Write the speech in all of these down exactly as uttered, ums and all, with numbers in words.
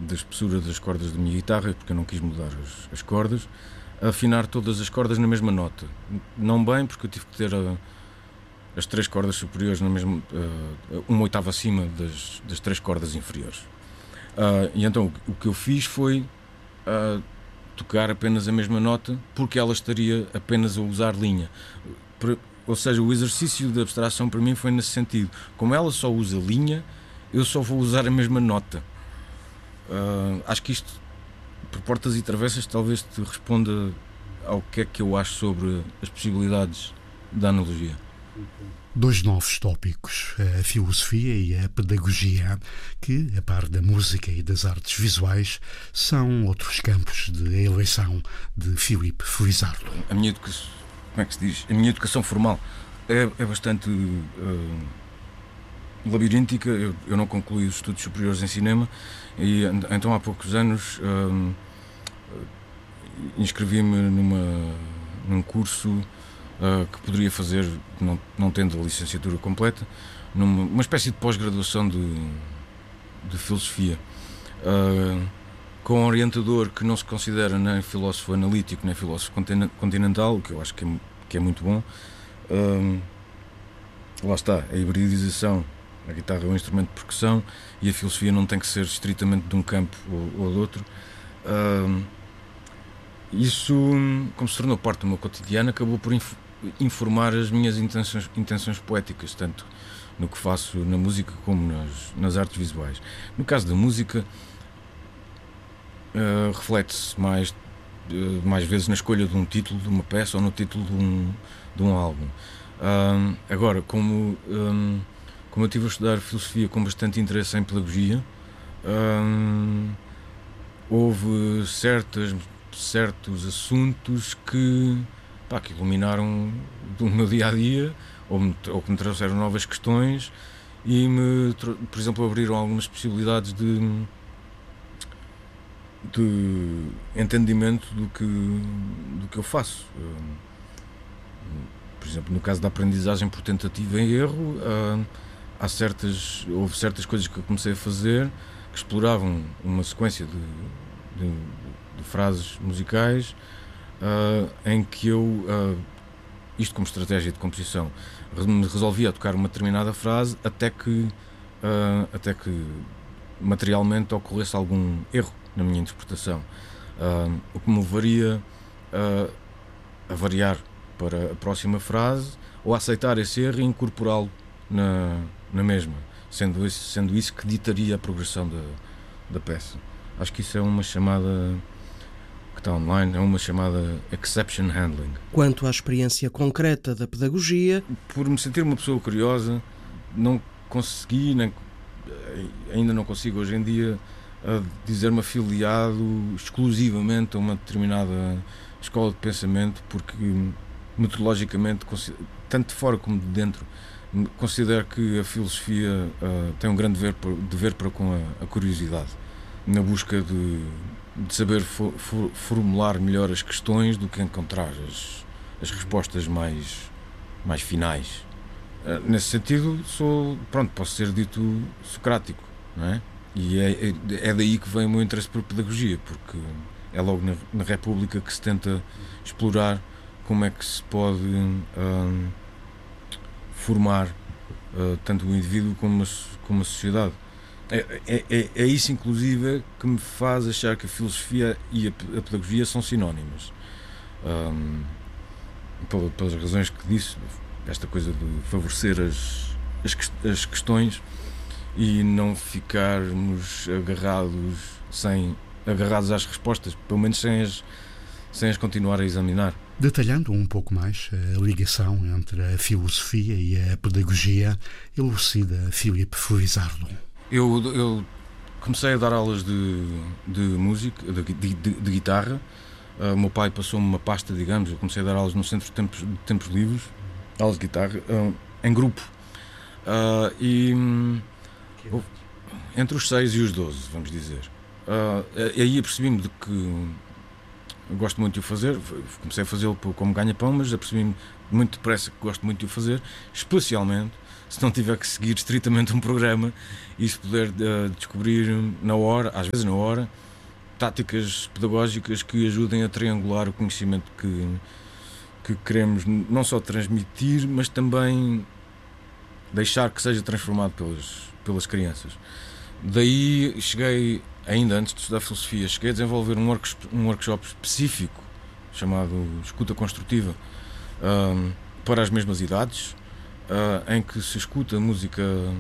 da espessura das cordas da minha guitarra, porque eu não quis mudar as, as cordas, a afinar todas as cordas na mesma nota. Não bem, porque eu tive que ter a, as três cordas superiores na mesma, uh, uma oitava acima das, das três cordas inferiores. Uh, e então o, o que eu fiz foi uh, tocar apenas a mesma nota, porque ela estaria apenas a usar linha. Por, ou seja, o exercício de abstração para mim foi nesse sentido. Como ela só usa linha, eu só vou usar a mesma nota. Uh, acho que isto, por portas e travessas, talvez te responda ao que é que eu acho sobre as possibilidades da analogia. Dois novos tópicos, a filosofia e a pedagogia, que, a par da música e das artes visuais, são outros campos de eleição de Filipe Felizardo. A minha educação, como é que se diz? A minha educação formal é, é bastante uh, labiríntica. Eu, eu não concluí os estudos superiores em cinema e então há poucos anos uh, inscrevi-me numa, num curso uh, que poderia fazer, não, não tendo a licenciatura completa, numa uma espécie de pós-graduação de, de filosofia, uh, com um orientador que não se considera nem filósofo analítico nem filósofo continental, o que eu acho que é, que é muito bom. Uh, lá está, a hibridização. A guitarra é um instrumento de percussão e a filosofia não tem que ser estritamente de um campo ou, ou de outro. Uh, isso, como se tornou parte do meu cotidiano, acabou por inf informar as minhas intenções, intenções poéticas, tanto no que faço na música como nas, nas artes visuais. No caso da música, uh, reflete-se mais, uh, mais vezes na escolha de um título de uma peça ou no título de um, de um álbum. Uh, agora, como... Um, Como eu estive a estudar filosofia com bastante interesse em pedagogia, hum, houve certas, certos assuntos que, pá, que iluminaram o meu dia-a-dia, ou, me, ou que me trouxeram novas questões e, me, por exemplo, abriram algumas possibilidades de, de entendimento do que, do que eu faço. Hum, por exemplo, no caso da aprendizagem por tentativa e erro, hum, Há certas, houve certas coisas que eu comecei a fazer que exploravam uma sequência de, de, de frases musicais uh, em que eu, uh, isto como estratégia de composição, me resolvia a tocar uma determinada frase até que, uh, até que materialmente ocorresse algum erro na minha interpretação, uh, o que me levaria uh, a variar para a próxima frase ou a aceitar esse erro e incorporá-lo na na mesma, sendo isso, sendo isso que ditaria a progressão da, da peça. Acho que isso é uma chamada, que está online, é uma chamada exception handling. Quanto à experiência concreta da pedagogia... Por me sentir uma pessoa curiosa, não consegui, nem, ainda não consigo hoje em dia, dizer-me afiliado exclusivamente a uma determinada escola de pensamento, porque metodologicamente, tanto de fora como de dentro, considero que a filosofia uh, tem um grande dever, dever para com a, a curiosidade, na busca de, de saber for, for, formular melhor as questões do que encontrar as, as respostas mais, mais finais. Uh, nesse sentido, sou, pronto, posso ser dito socrático, não é? E é, é, é daí que vem o meu interesse por pedagogia, porque é logo na, na República que se tenta explorar como é que se pode... Uh, formar uh, tanto o indivíduo como a, como a sociedade. É, é, é, é isso, inclusive, que me faz achar que a filosofia e a, a pedagogia são sinónimas. Um, pelas, pelas razões que disse, esta coisa de favorecer as, as, as questões e não ficarmos agarrados, sem, agarrados às respostas, pelo menos sem as, sem as continuar a examinar. Detalhando um pouco mais a ligação entre a filosofia e a pedagogia, elucida Filipe Felizardo. Eu, eu comecei a dar aulas de, de música, de, de, de, de guitarra. Uh, o meu pai passou-me uma pasta, digamos. Eu comecei a dar aulas no Centro de Tempos, de Tempos Livres, aulas de guitarra, uh, em grupo. Uh, e uh, entre os seis e os doze, vamos dizer. Uh, aí apercebi-me de que eu gosto muito de o fazer, comecei a fazê-lo como ganha-pão, mas apercebi-me muito depressa que gosto muito de o fazer, especialmente se não tiver que seguir estritamente um programa e se poder uh, descobrir na hora, às vezes na hora, táticas pedagógicas que ajudem a triangular o conhecimento que, que queremos não só transmitir, mas também deixar que seja transformado pelas, pelas crianças. Daí cheguei, ainda antes de estudar filosofia, cheguei a desenvolver um, work, um workshop específico chamado Escuta Construtiva um, para as mesmas idades, uh, em que se escuta música,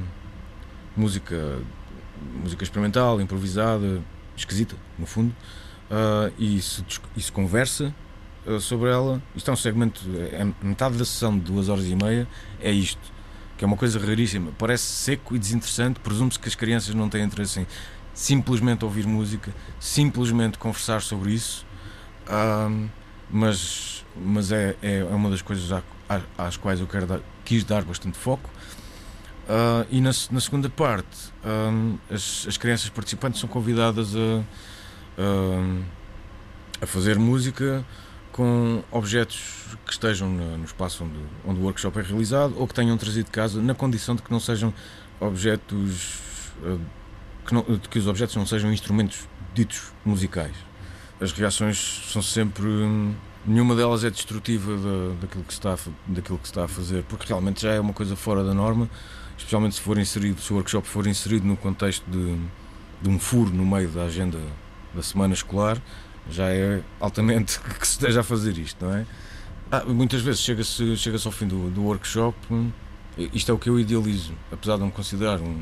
música, música experimental, improvisada, esquisita, no fundo, uh, e, se, e se conversa uh, sobre ela. Isto é um segmento, é, metade da sessão de duas horas e meia é isto, que é uma coisa raríssima, parece seco e desinteressante, presume-se que as crianças não têm interesse em simplesmente ouvir música, simplesmente conversar sobre isso, uh, mas, mas é, é uma das coisas às, às quais eu quero dar, quis dar bastante foco. Uh, e na, na segunda parte, um, as, as crianças participantes são convidadas a, a, a fazer música com objetos que estejam no, no espaço onde, onde o workshop é realizado ou que tenham trazido de casa, na condição de que não sejam objetos, uh, que, não, de que os objetos não sejam instrumentos ditos musicais. As reações são sempre... Nenhuma delas é destrutiva da, daquilo, que se está a, daquilo que se está a fazer, porque realmente já é uma coisa fora da norma, especialmente se for inserido, se o workshop for inserido no contexto de, de um furo no meio da agenda da semana escolar, já é altamente que se esteja a fazer isto, não é? Ah, muitas vezes chega-se, chega-se ao fim do, do workshop, isto é o que eu idealizo, apesar de não me considerar um,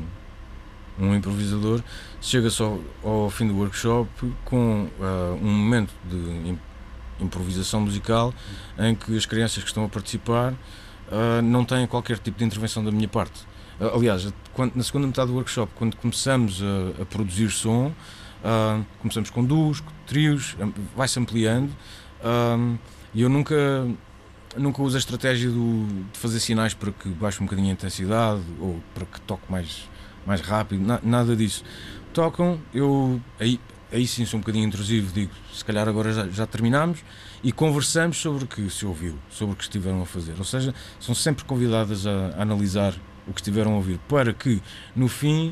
um improvisador, chega-se ao, ao fim do workshop com uh, um momento de improvisação musical em que as crianças que estão a participar uh, não têm qualquer tipo de intervenção da minha parte. Uh, aliás, quando, na segunda metade do workshop, quando começamos a, a produzir som, uh, começamos com duos, com trios, vai-se ampliando, uh, e eu nunca, nunca uso a estratégia do, de fazer sinais para que baixe um bocadinho a intensidade ou para que toque mais, mais rápido, na, nada disso. Tocam, eu... Aí, Aí sim sou um bocadinho intrusivo, digo, se calhar agora já, já terminámos, e conversamos sobre o que se ouviu, sobre o que estiveram a fazer. Ou seja, são sempre convidadas a, a analisar o que estiveram a ouvir, para que no fim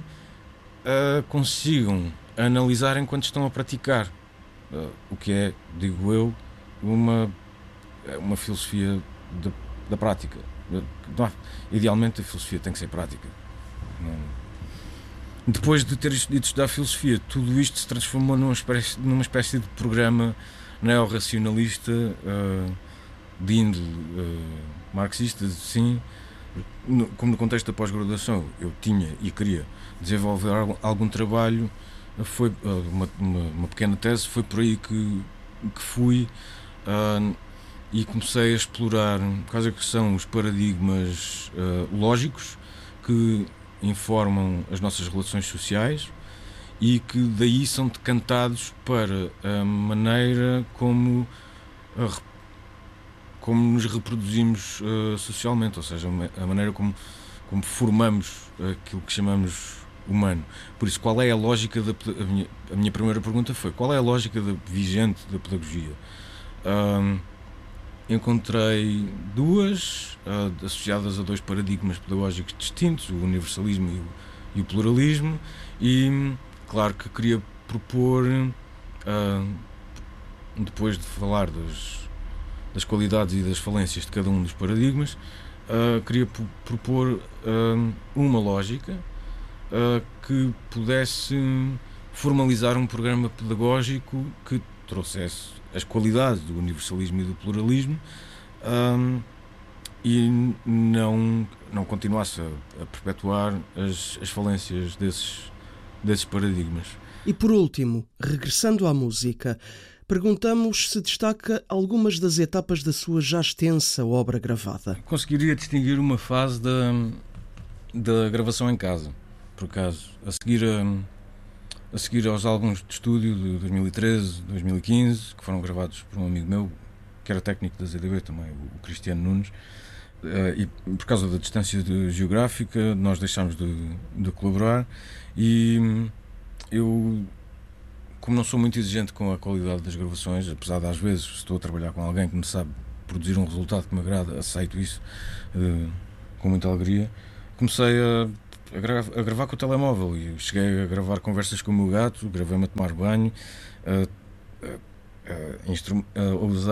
uh, consigam analisar enquanto estão a praticar, uh, o que é, digo eu, uma, uma filosofia de, da prática. Não, idealmente a filosofia tem que ser prática. Não. Depois de ter ido estudar filosofia, tudo isto se transformou numa espécie, numa espécie de programa neo-racionalista, uh, de índole uh, marxista, sim. No, como no contexto da pós-graduação eu tinha e queria desenvolver algum, algum trabalho, foi uh, uma, uma, uma pequena tese, foi por aí que, que fui uh, e comecei a explorar quais que são os paradigmas uh, lógicos que informam as nossas relações sociais e que daí são decantados para a maneira como, a, como nos reproduzimos uh, socialmente, ou seja, a maneira como, como formamos aquilo que chamamos humano. Por isso, qual é a lógica da a minha, a minha primeira pergunta foi, qual é a lógica da, vigente da pedagogia? Um, Encontrei duas, uh, associadas a dois paradigmas pedagógicos distintos, o universalismo e o, e o pluralismo, e claro que queria propor, uh, depois de falar das, das qualidades e das falências de cada um dos paradigmas, uh, queria p- propor uh, uma lógica uh, que pudesse formalizar um programa pedagógico que trouxesse as qualidades do universalismo e do pluralismo um, e não, não continuasse a, a perpetuar as, as falências desses, desses paradigmas. E por último, regressando à música, perguntamos se destaca algumas das etapas da sua já extensa obra gravada. Conseguiria distinguir uma fase da, da gravação em casa, por acaso, a seguir a A seguir aos álbuns de estúdio de dois mil e treze, dois mil e quinze, que foram gravados por um amigo meu, que era técnico da Z D B também, o Cristiano Nunes, e por causa da distância de, geográfica, nós deixámos de, de colaborar, e eu, como não sou muito exigente com a qualidade das gravações, apesar de às vezes, se estou a trabalhar com alguém que me sabe produzir um resultado que me agrada, aceito isso uh, com muita alegria, comecei a, a, gra- a gravar com o telemóvel e cheguei a gravar conversas com o meu gato, gravei-me a tomar banho, a, a, a, instru- a usar